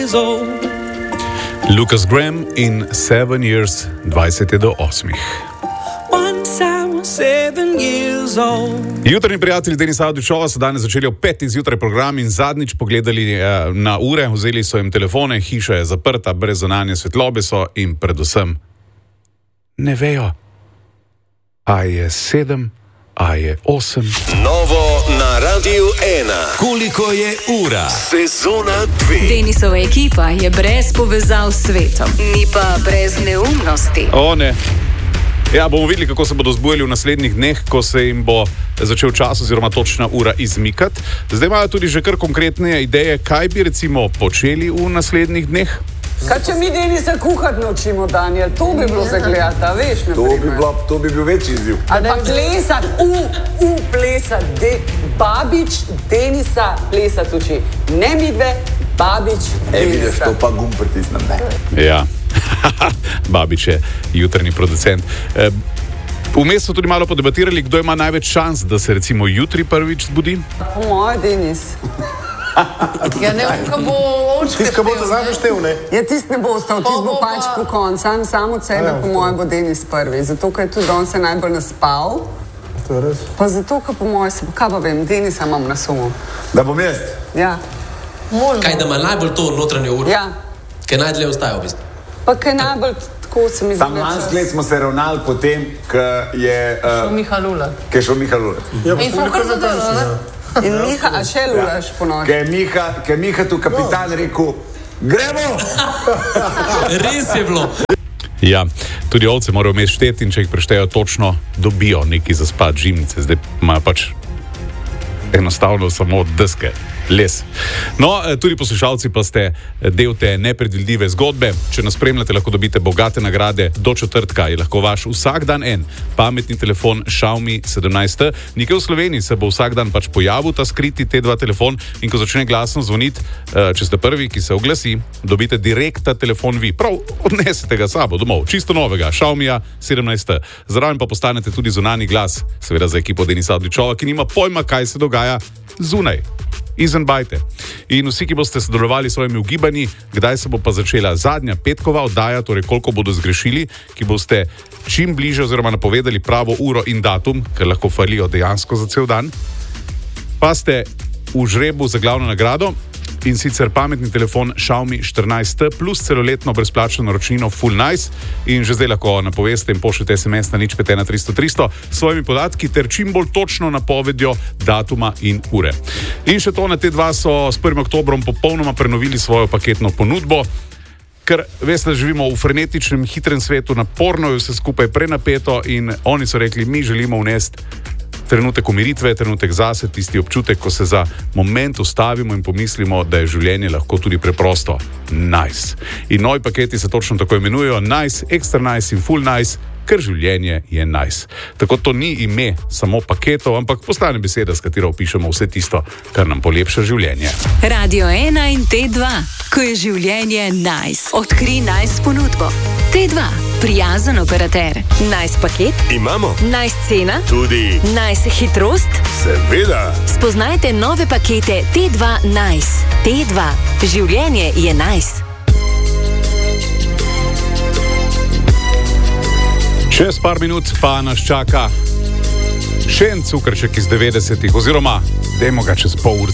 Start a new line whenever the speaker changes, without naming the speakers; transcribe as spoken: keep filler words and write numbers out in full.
years old.
Lucas Graham in Seven Years, dvajset do osmih.
Once I was seven years old.
Jutrajni prijatelji Denisa Avdićova so danes začeli ob petih zjutraj program in zadnjič pogledali eh, na ure, vzeli so jim telefone, hiša je zaprta, brez zunanje svetlobe so in predvsem ne vejo, a je sedem, a je osem.
Novo na Radiu ena. Koliko je ura? Sezona dve.
Denisova ekipa je brez povezav s svetom, mi pa brez neumnosti.
O ne. Ja, bomo videli, kako se bodo zbujali v naslednjih dneh, ko se jim bo začel čas oziroma točna ura izmikati. Zdaj imajo tudi že kar konkretne ideje, kaj bi recimo počeli v naslednjih dneh.
Kaj če mi Denisa kuhati naučimo, Daniel? To bi bilo za gledati, a veš,
to bi, bilo, to bi bil večji izziv.
A pa plesati, u, u, plesati. De, babič Denisa plesati uči. Ne midve, babič Denisa.
E, vidiš, to pa gum pritisnem, ne?
Ja, babič je jutrni producent. E, vmes so tudi malo podebatirali, kdo ima največ šans, da se recimo jutri prvič zbudi.
Po moje, Denis.
Ja, ne, ko bo očke
Tist, ko bo to zame štev, ne?
Ja, tist ne bo ostal, tist bo pač po koncu. Sam, sam od sebe, po moje, bo Denis prvi. Zato, ker je tudi on se najbolj naspal.
To je res.
Pa zato, ker po moje se, kaj pa vem, Denisa imam na sumu.
Da bom jaz?
Ja.
Možno.
Kaj, da ima najbolj to notranje uro?
Ja.
Kaj najdlje ostaja v bistvu?
Pa kaj najbolj tako se mi zdi.
Sam lansk let smo se ravnali potem, ko je... Uh,
šel Miha Lulat.
Ko je šel Miha Lulat.
Ja, in smo kar zadržali, ne?
In Miha, a še lulaš po noči?
Ker je Miha, ker je Miha tu kapitan rekel, gremo!
Res je bilo.
Ja, tudi ovce morajo vmes šteti in če jih preštejo točno, dobijo neki za spat žimnice. Zdaj imajo pač enostavno samo deske, les. No, tudi poslušalci pa ste del te nepredvidljive zgodbe. Če nas spremljate, lahko dobite bogate nagrade. Do četrtka je lahko vaš vsak dan en pametni telefon Xiaomi sedemnajst T. Nekje v Sloveniji se bo vsak dan pač pojavil ta skriti T dva telefon in ko začne glasno zvoniti, če ste prvi, ki se oglasi, dobite direkt ta telefon vi. Prav, odnesete ga sabo domov, čisto novega, Xiaomija sedemnajst T. Zraven pa postanete tudi zunanji glas, seveda za ekipo Denisa Avdićova, ki nima pojma, kaj se dogaja zunaj. Izven bajte. In vsi, ki boste sodelovali s svojimi ugibanji, kdaj se bo pa začela zadnja petkova oddaja, torej koliko bodo zgrešili, ki boste čim bliže oziroma napovedali pravo uro in datum, ker lahko falijo dejansko za cel dan, pa ste v žrebu za glavno nagrado in sicer pametni telefon Xiaomi štirinajst T plus celoletno brezplačno naročnino Full Nice in že zdaj lahko napoveste in pošljete es em es na nič pet ena tristo tristo s svojimi podatki ter čim bolj točno napovedjo datuma in ure. In še to, na T dva so s prvim oktobrom popolnoma prenovili svojo paketno ponudbo, ker veste, da živimo v frenetičnem, hitrem svetu, naporno je vse skupaj prenapeto in oni so rekli, mi želimo vnesti trenutek umiritve, trenutek zase, tisti občutek, ko se za moment ustavimo in pomislimo, da je življenje lahko tudi preprosto nice. In novi paketi se točno tako imenujejo Nice, Extra Nice in Full Nice, ker življenje je nice. Tako to ni ime samo paketov, ampak postane beseda, s katero opišemo vse tisto, kar nam polepša življenje.
Radio ena in T dva, ko je življenje nice. Odkri nice ponudbo. T dva, prijazen operater. Nice paket?
Imamo.
Nice cena?
Tudi.
Nice hitrost?
Seveda.
Spoznajte nove pakete T dva Nice. T dva, življenje je nice.
Čez par minut pa nas čaka še en cukrček iz devetdesetih, oziroma dajmo ga čez pol urce.